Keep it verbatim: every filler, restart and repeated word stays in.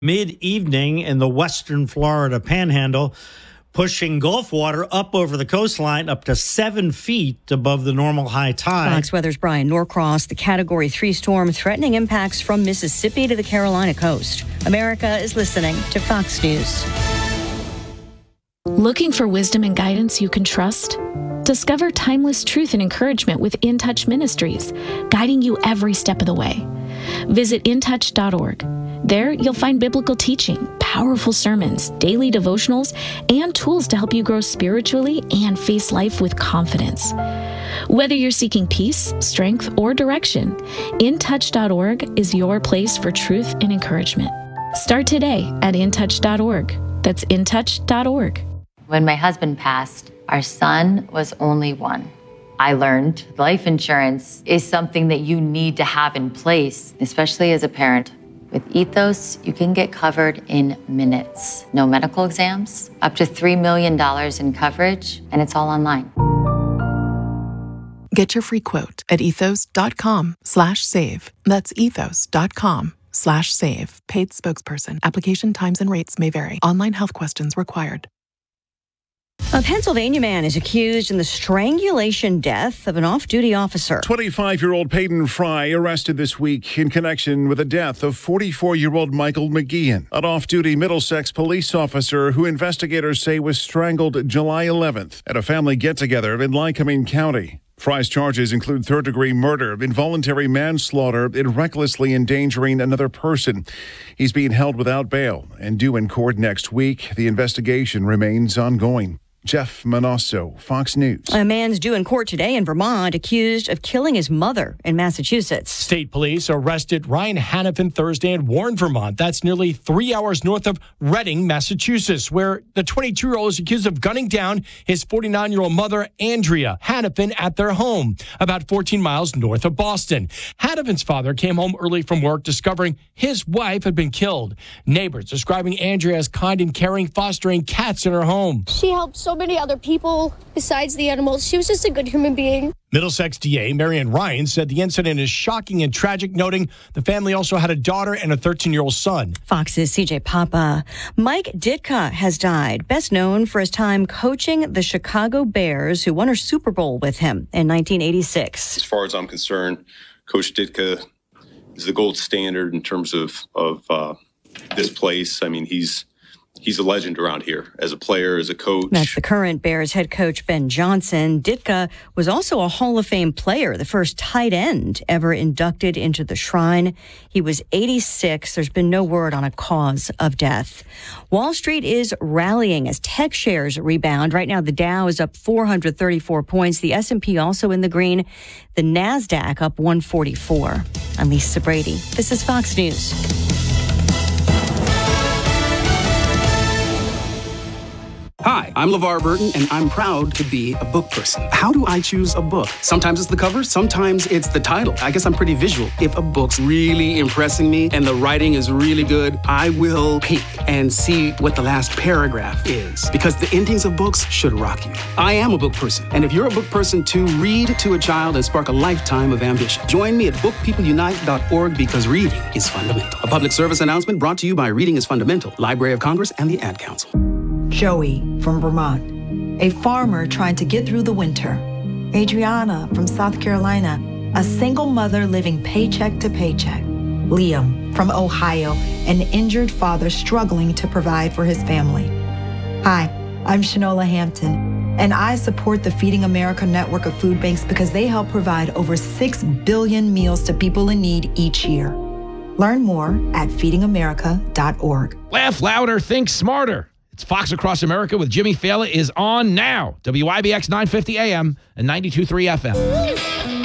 Mid-evening in the western Florida panhandle, pushing Gulf water up over the coastline up to seven feet above the normal high tide. Fox Weather's Brian Norcross. The Category three storm threatening impacts from Mississippi to the Carolina coast. America is listening to Fox News. Looking for wisdom and guidance you can trust? Discover timeless truth and encouragement with In Touch Ministries, guiding you every step of the way. Visit in touch dot org. There, you'll find biblical teaching, powerful sermons, daily devotionals, and tools to help you grow spiritually and face life with confidence. Whether you're seeking peace, strength, or direction, in touch dot org is your place for truth and encouragement. Start today at in touch dot org. That's in touch dot org. When my husband passed, our son was only one. I learned life insurance is something that you need to have in place, especially as a parent. With Ethos, you can get covered in minutes. No medical exams, up to three million dollars in coverage, and it's all online. Get your free quote at ethos dot com slash save. That's ethos dot com slash save. Paid spokesperson. Application times and rates may vary. Online health questions required. A Pennsylvania man is accused in the strangulation death of an off-duty officer. twenty-five-year-old Peyton Fry arrested this week in connection with the death of forty-four-year-old Michael McGeehan, an off-duty Middlesex police officer who investigators say was strangled July eleventh at a family get-together in Lycoming County. Fry's charges include third-degree murder, involuntary manslaughter, and recklessly endangering another person. He's being held without bail and due in court next week. The investigation remains ongoing. Jeff Manasso, Fox News. A man's due in court today in Vermont accused of killing his mother in Massachusetts. State police arrested Ryan Hannafin Thursday in Warren, Vermont. That's nearly three hours north of Reading, Massachusetts, where the twenty-two-year-old is accused of gunning down his forty-nine-year-old mother, Andrea Hannafin, at their home, about fourteen miles north of Boston. Hannafin's father came home early from work, discovering his wife had been killed. Neighbors describing Andrea as kind and caring, fostering cats in her home. She helped so many other people besides the animals. She was just a good human being. Middlesex D A Marian Ryan said the incident is shocking and tragic, noting the family also had a daughter and a thirteen-year-old son. Fox's C J Papa. Mike Ditka has died, best known for his time coaching the Chicago Bears, who won a Super Bowl with him in nineteen eighty-six. As far as I'm concerned, Coach Ditka is the gold standard in terms of, of uh, this place. I mean, he's He's a legend around here as a player, as a coach. That's the current Bears head coach, Ben Johnson. Ditka was also a Hall of Fame player, the first tight end ever inducted into the Shrine. He was eighty-six. There's been no word on a cause of death. Wall Street is rallying as tech shares rebound. Right now, the Dow is up four hundred thirty-four points. The S and P also in the green. The NASDAQ up one forty-four. I'm Lisa Brady. This is Fox News. Hi, I'm LeVar Burton, and I'm proud to be a book person. How do I choose a book? Sometimes it's the cover, sometimes it's the title. I guess I'm pretty visual. If a book's really impressing me and the writing is really good, I will peek and see what the last paragraph is, because the endings of books should rock you. I am a book person, and if you're a book person too, read to a child and spark a lifetime of ambition. Join me at book people unite dot org, because reading is fundamental. A public service announcement brought to you by Reading is Fundamental, Library of Congress, and the Ad Council. Joey from Vermont, a farmer trying to get through the winter. Adriana from South Carolina, a single mother living paycheck to paycheck. Liam from Ohio, an injured father struggling to provide for his family. Hi, I'm Shanola Hampton, and I support the Feeding America network of food banks because they help provide over six billion meals to people in need each year. Learn more at feeding america dot org. Laugh louder, think smarter. It's Fox Across America with Jimmy Fallon is on now. W I B X nine fifty A M and ninety-two point three F M.